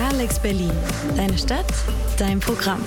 Alex Berlin. Deine Stadt, dein Programm.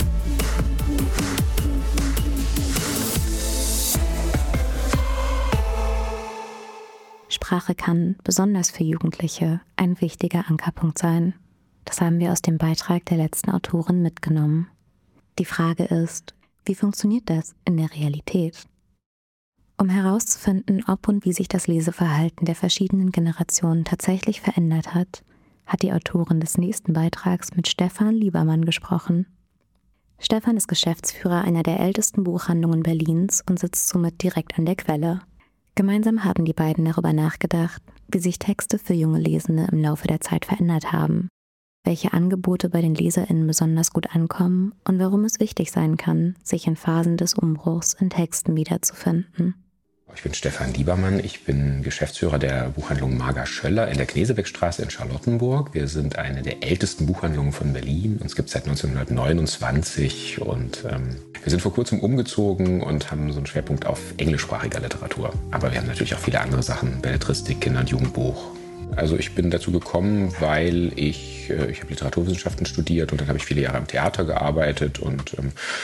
Sprache kann, besonders für Jugendliche, ein wichtiger Ankerpunkt sein. Das haben wir aus dem Beitrag der letzten Autorin mitgenommen. Die Frage ist, wie funktioniert das in der Realität? Um herauszufinden, ob und wie sich das Leseverhalten der verschiedenen Generationen tatsächlich verändert hat, hat die Autorin des nächsten Beitrags mit Stefan Liebermann gesprochen. Stefan ist Geschäftsführer einer der ältesten Buchhandlungen Berlins und sitzt somit direkt an der Quelle. Gemeinsam haben die beiden darüber nachgedacht, wie sich Texte für junge Lesende im Laufe der Zeit verändert haben, welche Angebote bei den LeserInnen besonders gut ankommen und warum es wichtig sein kann, sich in Phasen des Umbruchs in Texten wiederzufinden. Ich bin Stefan Liebermann, ich bin Geschäftsführer der Buchhandlung Marga Schöller in der Knesebeckstraße in Charlottenburg. Wir sind eine der ältesten Buchhandlungen von Berlin. Uns gibt es seit 1929 und wir sind vor kurzem umgezogen und haben so einen Schwerpunkt auf englischsprachiger Literatur. Aber wir haben natürlich auch viele andere Sachen, Belletristik, Kinder- und Jugendbuch. Also ich bin dazu gekommen, weil ich habe Literaturwissenschaften studiert und dann habe ich viele Jahre am Theater gearbeitet und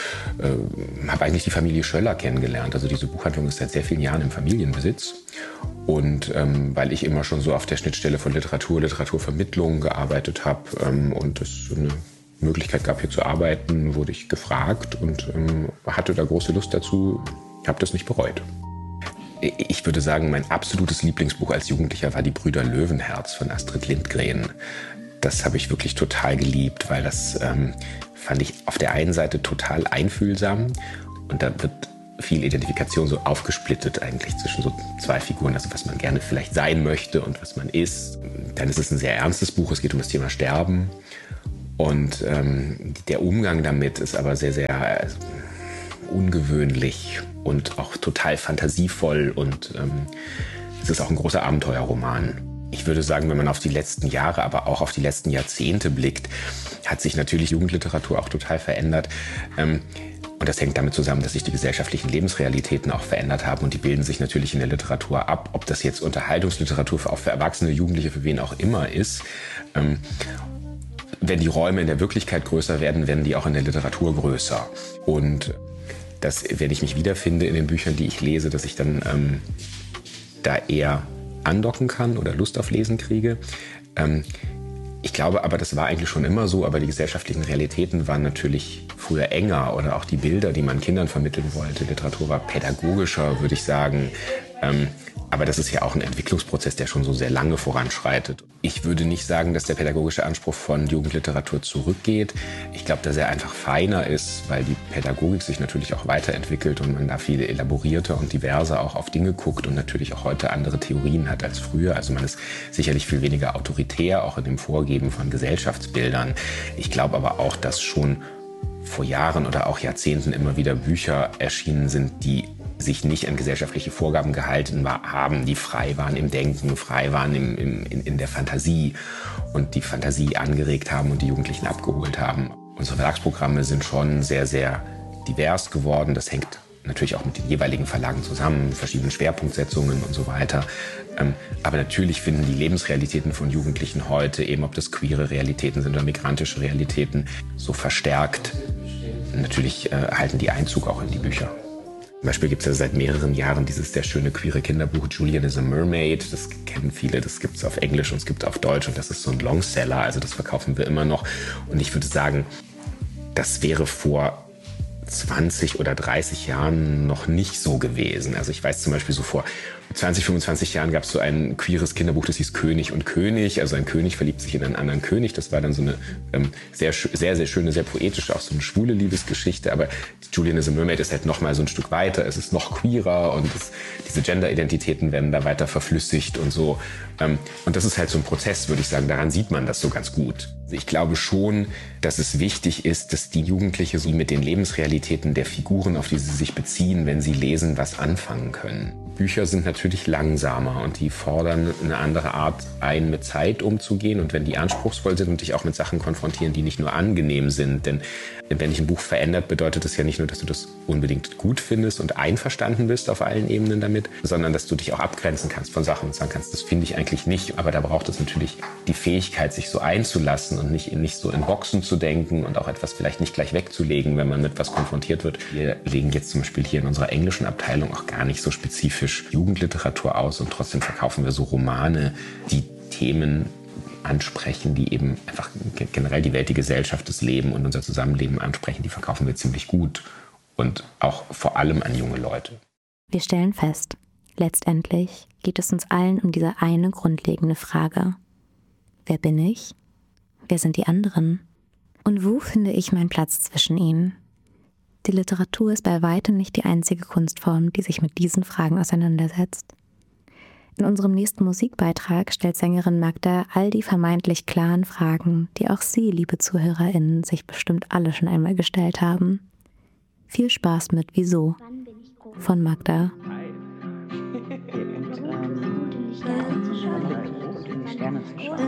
habe eigentlich die Familie Schöller kennengelernt. Also diese Buchhandlung ist seit sehr vielen Jahren im Familienbesitz. Und weil ich immer schon so auf der Schnittstelle von Literatur, Literaturvermittlung gearbeitet habe und es eine Möglichkeit gab, hier zu arbeiten, wurde ich gefragt und hatte da große Lust dazu. Ich habe das nicht bereut. Ich würde sagen, mein absolutes Lieblingsbuch als Jugendlicher war Die Brüder Löwenherz von Astrid Lindgren. Das habe ich wirklich total geliebt, weil das fand ich auf der einen Seite total einfühlsam und da wird viel Identifikation so aufgesplittet eigentlich zwischen so zwei Figuren, also was man gerne vielleicht sein möchte und was man ist. Dann ist es ein sehr ernstes Buch, es geht um das Thema Sterben und der Umgang damit ist aber sehr, sehr ungewöhnlich und auch total fantasievoll und es ist auch ein großer Abenteuerroman. Ich würde sagen, wenn man auf die letzten Jahre, aber auch auf die letzten Jahrzehnte blickt, hat sich natürlich Jugendliteratur auch total verändert. Und das hängt damit zusammen, dass sich die gesellschaftlichen Lebensrealitäten auch verändert haben und die bilden sich natürlich in der Literatur ab. Ob das jetzt Unterhaltungsliteratur auch für Erwachsene, Jugendliche, für wen auch immer ist. Wenn die Räume in der Wirklichkeit größer werden, werden die auch in der Literatur größer. Und dass, wenn ich mich wiederfinde in den Büchern, die ich lese, dass ich dann da eher andocken kann oder Lust auf Lesen kriege. Ich glaube aber, das war eigentlich schon immer so, aber die gesellschaftlichen Realitäten waren natürlich früher enger oder auch die Bilder, die man Kindern vermitteln wollte. Literatur war pädagogischer, würde ich sagen. Aber das ist ja auch ein Entwicklungsprozess, der schon so sehr lange voranschreitet. Ich würde nicht sagen, dass der pädagogische Anspruch von Jugendliteratur zurückgeht. Ich glaube, dass er einfach feiner ist, weil die Pädagogik sich natürlich auch weiterentwickelt und man da viel elaborierter und diverser auch auf Dinge guckt und natürlich auch heute andere Theorien hat als früher. Also man ist sicherlich viel weniger autoritär, auch in dem Vorgeben von Gesellschaftsbildern. Ich glaube aber auch, dass schon vor Jahren oder auch Jahrzehnten immer wieder Bücher erschienen sind, die sich nicht an gesellschaftliche Vorgaben gehalten haben, die frei waren im Denken, frei waren in der Fantasie und die Fantasie angeregt haben und die Jugendlichen abgeholt haben. Unsere Verlagsprogramme sind schon sehr, sehr divers geworden. Das hängt natürlich auch mit den jeweiligen Verlagen zusammen, verschiedenen Schwerpunktsetzungen und so weiter. Aber natürlich finden die Lebensrealitäten von Jugendlichen heute, eben ob das queere Realitäten sind oder migrantische Realitäten, so verstärkt. Natürlich halten die Einzug auch in die Bücher. Zum Beispiel gibt es ja seit mehreren Jahren dieses sehr schöne queere Kinderbuch Julian is a Mermaid. Das kennen viele, das gibt es auf Englisch und es gibt auf Deutsch und das ist so ein Longseller, also das verkaufen wir immer noch. Und ich würde sagen, das wäre vor 20 oder 30 Jahren noch nicht so gewesen. Also ich weiß zum Beispiel so vor 20, 25 Jahren gab es so ein queeres Kinderbuch, das hieß König und König. Also ein König verliebt sich in einen anderen König. Das war dann so eine sehr, sehr schöne, sehr poetische, auch so eine schwule Liebesgeschichte. Aber Julian is a Mermaid ist halt noch mal so ein Stück weiter. Es ist noch queerer und diese Gender-Identitäten werden da weiter verflüssigt und so. Und das ist halt so ein Prozess, würde ich sagen. Daran sieht man das so ganz gut. Ich glaube schon, dass es wichtig ist, dass die Jugendliche so mit den Lebensrealitäten der Figuren, auf die sie sich beziehen, wenn sie lesen, was anfangen können. Bücher sind natürlich langsamer und die fordern eine andere Art ein, mit Zeit umzugehen. Und wenn die anspruchsvoll sind und dich auch mit Sachen konfrontieren, die nicht nur angenehm sind. Denn wenn dich ein Buch verändert, bedeutet das ja nicht nur, dass du das unbedingt gut findest und einverstanden bist auf allen Ebenen damit, sondern dass du dich auch abgrenzen kannst von Sachen und sagen kannst, das finde ich eigentlich nicht. Aber da braucht es natürlich die Fähigkeit, sich so einzulassen und nicht so in Boxen zu denken und auch etwas vielleicht nicht gleich wegzulegen, wenn man mit was konfrontiert wird. Wir legen jetzt zum Beispiel hier in unserer englischen Abteilung auch gar nicht so spezifisch Jugendliteratur aus und trotzdem verkaufen wir so Romane, die Themen ansprechen, die eben einfach generell die Welt, die Gesellschaft, das Leben und unser Zusammenleben ansprechen. Die verkaufen wir ziemlich gut und auch vor allem an junge Leute. Wir stellen fest, letztendlich geht es uns allen um diese eine grundlegende Frage. Wer bin ich? Wer sind die anderen? Und wo finde ich meinen Platz zwischen ihnen? Die Literatur ist bei weitem nicht die einzige Kunstform, die sich mit diesen Fragen auseinandersetzt. In unserem nächsten Musikbeitrag stellt Sängerin Magda all die vermeintlich klaren Fragen, die auch Sie, liebe ZuhörerInnen, sich bestimmt alle schon einmal gestellt haben. Viel Spaß mit Wieso von Magda. Die Sterne zu schauen.